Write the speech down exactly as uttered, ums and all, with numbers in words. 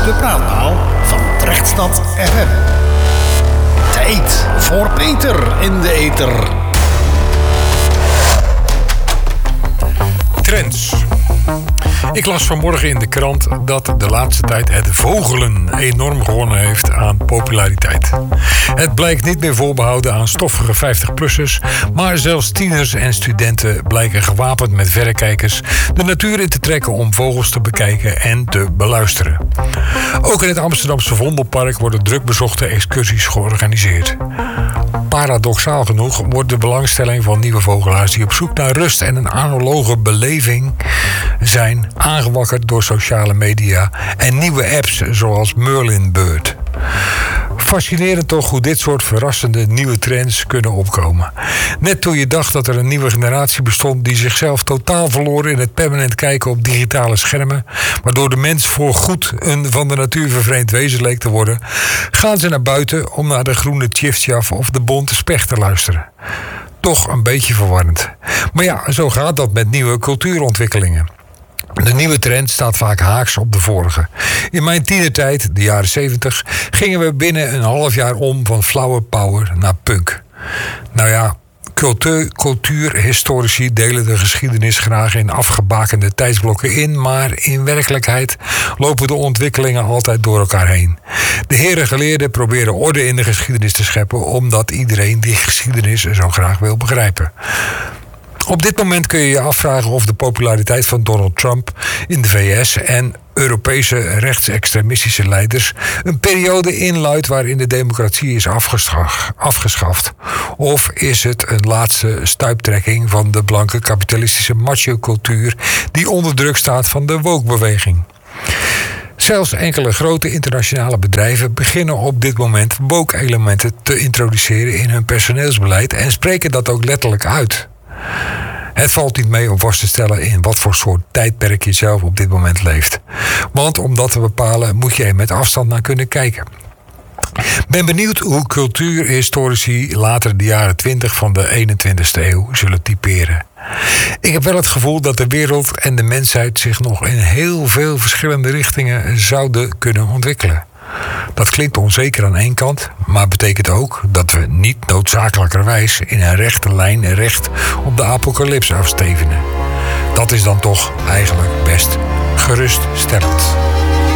de praatpaal van Drechtstad F M. Tijd voor Peter in de ether. Trends. Ik las vanmorgen in de krant dat de laatste tijd het vogelen enorm gewonnen heeft aan populariteit. Het blijkt niet meer voorbehouden aan stoffige vijftig-plussers, maar zelfs tieners en studenten blijken gewapend met verrekijkers de natuur in te trekken om vogels te bekijken en te beluisteren. Ook in het Amsterdamse Vondelpark worden druk bezochte excursies georganiseerd. Paradoxaal genoeg wordt de belangstelling van nieuwe vogelaars die op zoek naar rust en een analoge beleving zijn aangewakkerd door sociale media en nieuwe apps zoals Merlin Bird. Fascinerend toch hoe dit soort verrassende nieuwe trends kunnen opkomen. Net toen je dacht dat er een nieuwe generatie bestond die zichzelf totaal verloor in het permanent kijken op digitale schermen, waardoor de mens voorgoed een van de natuur vervreemd wezen leek te worden, gaan ze naar buiten om naar de groene tjiftjaf of de bonte specht te luisteren. Toch een beetje verwarrend. Maar ja, zo gaat dat met nieuwe cultuurontwikkelingen. De nieuwe trend staat vaak haaks op de vorige. In mijn tienertijd, de jaren zeventig, gingen we binnen een half jaar om van flower power naar punk. Nou ja, cultuur, cultuurhistorici delen de geschiedenis graag in afgebakende tijdsblokken in, maar in werkelijkheid lopen de ontwikkelingen altijd door elkaar heen. De heren geleerden proberen orde in de geschiedenis te scheppen, omdat iedereen die geschiedenis zo graag wil begrijpen. Op dit moment kun je je afvragen of de populariteit van Donald Trump in de V S en Europese rechtsextremistische leiders een periode inluidt waarin de democratie is afgeschaft. Of is het een laatste stuiptrekking van de blanke kapitalistische macho-cultuur die onder druk staat van de woke-beweging? Zelfs enkele grote internationale bedrijven beginnen op dit moment woke-elementen te introduceren in hun personeelsbeleid en spreken dat ook letterlijk uit. Het valt niet mee om vast te stellen in wat voor soort tijdperk je zelf op dit moment leeft. Want om dat te bepalen moet je er met afstand naar kunnen kijken. Ben benieuwd hoe cultuurhistorici later de jaren twintig van de eenentwintigste eeuw zullen typeren. Ik heb wel het gevoel dat de wereld en de mensheid zich nog in heel veel verschillende richtingen zouden kunnen ontwikkelen. Dat klinkt onzeker aan één kant, maar betekent ook dat we niet noodzakelijkerwijs in een rechte lijn recht op de apocalyps afstevenen. Dat is dan toch eigenlijk best geruststellend.